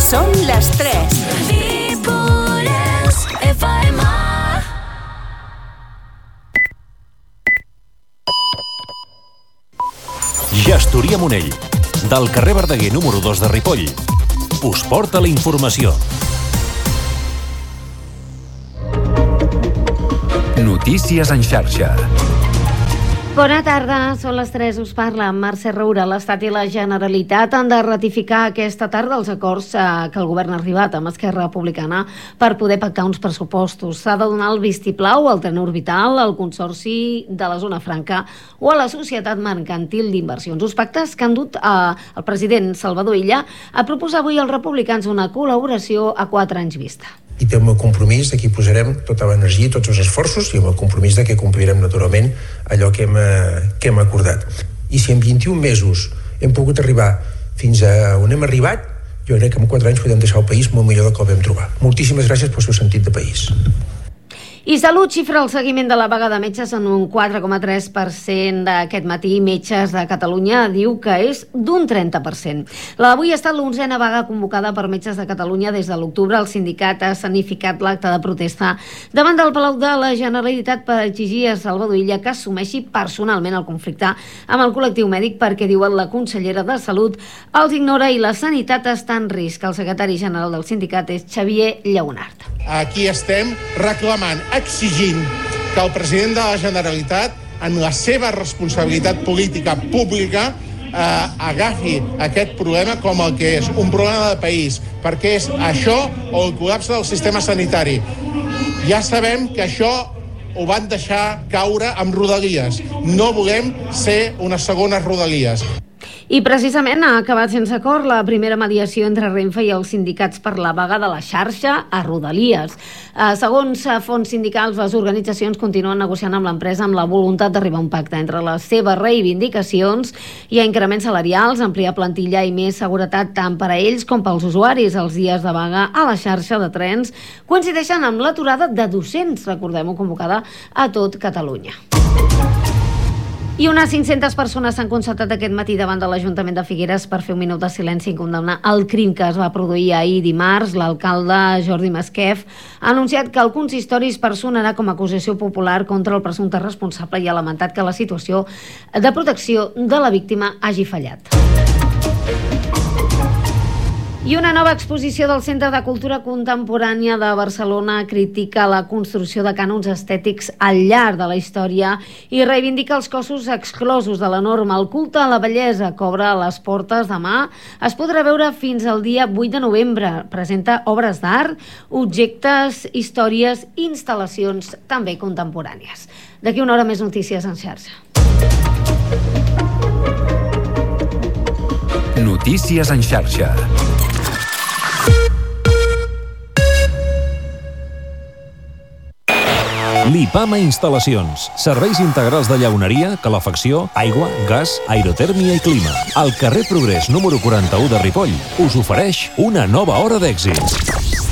Són les 3. Gestoria Monell, del carrer Verdaguer número 2 de Ripoll, us porta la informació. Notícies en xarxa. Bona tarda, són les 3, us parla Mercè Roura. L'Estat i la Generalitat han de ratificar aquesta tarda els acords que el govern ha arribat amb Esquerra Republicana per poder pactar uns pressupostos. S'ha de donar el vistiplau al tren orbital, al Consorci de la Zona Franca o a la Societat Mercantil d'Inversions. Uns pactes que han dut el president Salvador Illa a proposar avui als republicans una col·laboració a 4 anys vista. I té el meu compromís de que hi posarem tota l'energia i tots els esforços i el meu compromís de que complirem naturalment allò que hem acordat. I si en 21 mesos hem pogut arribar fins a on hem arribat, jo crec que en 4 anys podem deixar el país molt millor del que el vam trobar. Moltíssimes gràcies pel seu sentit de país. I Salut xifra el seguiment de la vaga de metges en un 4,3% d'aquest matí. Metges de Catalunya diu que és d'un 30%. La d'avui ha estat l'11a vaga convocada per Metges de Catalunya des de l'octubre. El sindicat ha escenificat l'acte de protesta davant del Palau de la Generalitat per exigir a Salvador Illa que assumeixi personalment el conflicte amb el col·lectiu mèdic perquè, diuen la consellera de Salut, els ignora i la sanitat està en risc. El secretari general del sindicat és Xavier Lleonart. Aquí estem reclamant, exigint que el president de la Generalitat, en la seva responsabilitat política pública, agafi aquest problema com el que és, un problema de país, perquè és això o el col·lapse del sistema sanitari. Ja sabem que això ho van deixar caure amb Rodalies. No volem ser unes segones Rodalies. I precisament ha acabat sense acord la primera mediació entre Renfe i els sindicats per la vaga de la xarxa a Rodalies. Segons fons sindicals, les organitzacions continuen negociant amb l'empresa amb la voluntat d'arribar a un pacte. Entre les seves reivindicacions hi ha increments salarials, ampliar plantilla i més seguretat tant per a ells com pels usuaris. Els dies de vaga a la xarxa de trens coincideixen amb l'aturada de docents, recordem-ho, convocada a tot Catalunya. I unes 500 persones s'han concertat aquest matí davant de l'Ajuntament de Figueres per fer un minut de silenci i condemnar el crim que es va produir ahir dimarts. L'alcalde Jordi Masquef ha anunciat que el consistori es personarà com a acusació popular contra el presumpte responsable i ha lamentat que la situació de protecció de la víctima hagi fallat. I una nova exposició del Centre de Cultura Contemporània de Barcelona critica la construcció de cànons estètics al llarg de la història i reivindica els cossos exclosos de la norma. El culte a la bellesa que obre les portes demà es podrà veure fins al dia 8 de novembre. Presenta obres d'art, objectes, històries i instal·lacions també contemporànies. D'aquí una hora més notícies en xarxa. Notícies en xarxa. Lipama Instal·lacions. Serveis integrals de llauneria, calefacció, aigua, gas, aerotèrmia i clima. Al carrer Progrés número 41 de Ripoll us ofereix una nova hora d'èxits.